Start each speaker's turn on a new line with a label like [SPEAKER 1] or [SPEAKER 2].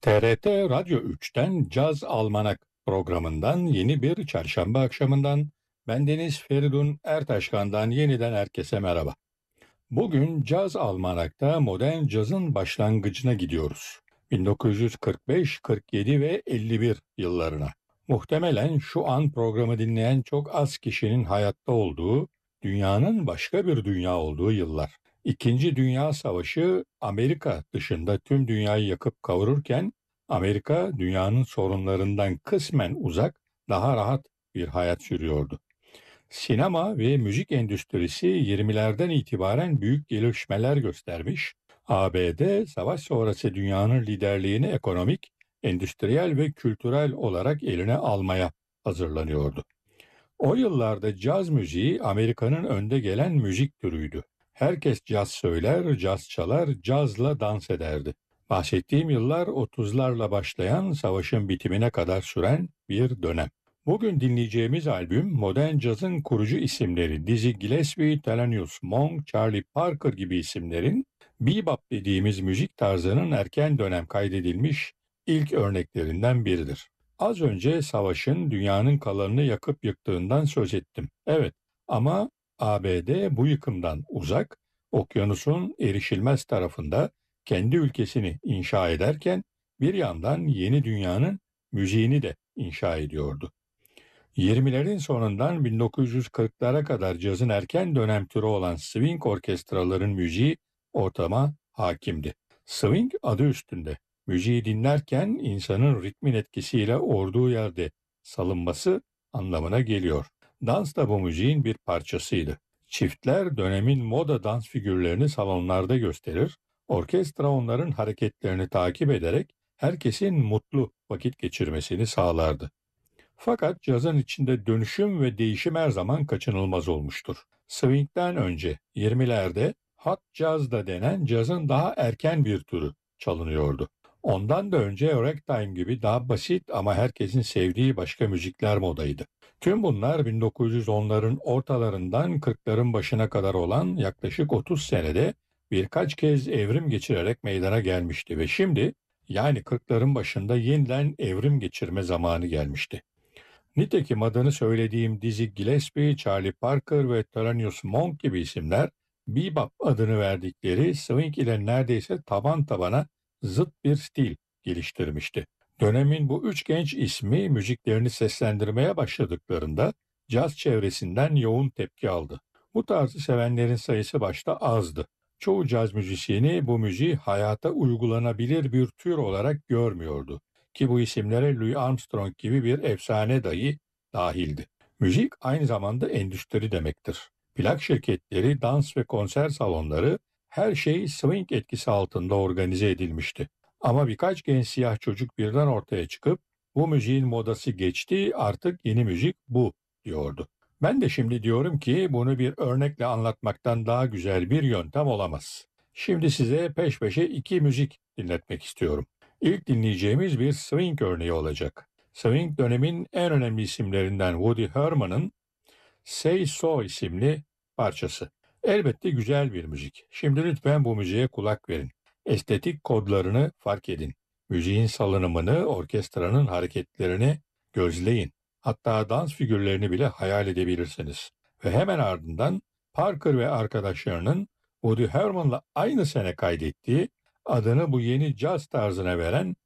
[SPEAKER 1] TRT Radyo 3'ten Caz Almanak programından yeni bir çarşamba akşamından bendeniz Feridun Ertaşkan'dan yeniden herkese merhaba. Bugün Caz Almanak'ta modern cazın başlangıcına gidiyoruz. 1945, 47 ve 51 yıllarına. Muhtemelen şu an programı dinleyen çok az kişinin hayatta olduğu, dünyanın başka bir dünya olduğu yıllar. İkinci Dünya Savaşı Amerika dışında tüm dünyayı yakıp kavururken Amerika dünyanın sorunlarından kısmen uzak, daha rahat bir hayat sürüyordu. Sinema ve müzik endüstrisi 20'lerden itibaren büyük gelişmeler göstermiş. ABD savaş sonrası dünyanın liderliğini ekonomik, endüstriyel ve kültürel olarak eline almaya hazırlanıyordu. O yıllarda caz müziği Amerika'nın önde gelen müzik türüydü. Herkes caz söyler, caz çalar, cazla dans ederdi. Bahsettiğim yıllar 30'larla başlayan, savaşın bitimine kadar süren bir dönem. Bugün dinleyeceğimiz albüm modern cazın kurucu isimleri Dizzy Gillespie, Thelonious Monk, Charlie Parker gibi isimlerin bebop dediğimiz müzik tarzının erken dönem kaydedilmiş ilk örneklerinden biridir. Az önce savaşın dünyanın kalanını yakıp yıktığından söz ettim. Evet, ama ABD bu yıkımdan uzak, okyanusun erişilmez tarafında kendi ülkesini inşa ederken bir yandan yeni dünyanın müziğini de inşa ediyordu. 20'lerin sonundan 1940'lara kadar cazın erken dönem türü olan swing orkestraların müziği ortama hakimdi. Swing adı üstünde. Müziği dinlerken insanın ritmin etkisiyle olduğu yerde salınması anlamına geliyor. Dans da bu müziğin bir parçasıydı. Çiftler dönemin moda dans figürlerini salonlarda gösterir, orkestra onların hareketlerini takip ederek herkesin mutlu vakit geçirmesini sağlardı. Fakat cazın içinde dönüşüm ve değişim her zaman kaçınılmaz olmuştur. Swing'den önce 20'lerde hot jazz da denen cazın daha erken bir türü çalınıyordu. Ondan da önce ragtime gibi daha basit ama herkesin sevdiği başka müzikler modaydı. Tüm bunlar 1910'ların ortalarından 40'ların başına kadar olan yaklaşık 30 senede birkaç kez evrim geçirerek meydana gelmişti ve şimdi yani 40'ların başında yeniden evrim geçirme zamanı gelmişti. Nitekim adını söylediğim Dizzy Gillespie, Charlie Parker ve Thelonious Monk gibi isimler bebop adını verdikleri swing ile neredeyse taban tabana zıt bir stil geliştirmişti. Dönemin bu üç genç ismi müziklerini seslendirmeye başladıklarında caz çevresinden yoğun tepki aldı. Bu tarzı sevenlerin sayısı başta azdı. Çoğu caz müzisyeni bu müziği hayata uygulanabilir bir tür olarak görmüyordu ki bu isimlere Louis Armstrong gibi bir efsane dahi dahildi. Müzik aynı zamanda endüstri demektir. Plak şirketleri, dans ve konser salonları her şey swing etkisi altında organize edilmişti. Ama birkaç genç siyah çocuk birden ortaya çıkıp bu müziğin modası geçti, artık yeni müzik bu diyordu. Ben de şimdi diyorum ki bunu bir örnekle anlatmaktan daha güzel bir yöntem olamaz. Şimdi size peş peşe iki müzik dinletmek istiyorum. İlk dinleyeceğimiz bir swing örneği olacak. Swing dönemin en önemli isimlerinden Woody Herman'ın Say So isimli parçası. Elbette güzel bir müzik. Şimdi lütfen bu müziğe kulak verin. Estetik kodlarını fark edin. Müziğin salınımını, orkestranın hareketlerini gözleyin. Hatta dans figürlerini bile hayal edebilirsiniz. Ve hemen ardından Parker ve arkadaşlarının Woody Herman'la aynı sene kaydettiği, adını bu yeni caz tarzına veren